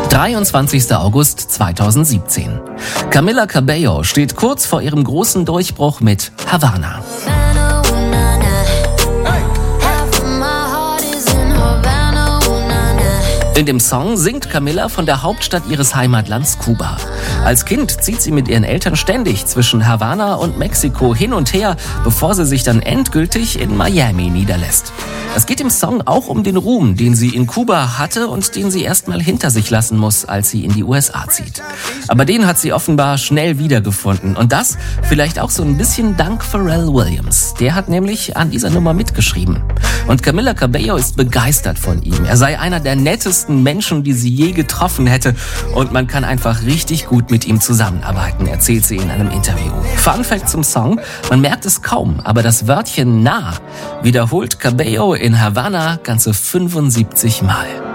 23. August 2017. Camila Cabello steht kurz vor ihrem großen Durchbruch mit Havana. In dem Song singt Camila von der Hauptstadt ihres Heimatlands Kuba. Als Kind zieht sie mit ihren Eltern ständig zwischen Havana und Mexiko hin und her, bevor sie sich dann endgültig in Miami niederlässt. Es geht im Song auch um den Ruhm, den sie in Kuba hatte und den sie erstmal hinter sich lassen muss, als sie in die USA zieht. Aber den hat sie offenbar schnell wiedergefunden. Und das vielleicht auch so ein bisschen dank Pharrell Williams. Der hat nämlich an dieser Nummer mitgeschrieben. Und Camila Cabello ist begeistert von ihm. Er sei einer der nettesten Menschen, die sie je getroffen hätte. Und man kann einfach richtig gut mit ihm zusammenarbeiten, erzählt sie in einem Interview. Fun Fact zum Song: Man merkt es kaum, aber das Wörtchen nah wiederholt Cabello in Havana ganze 75 Mal.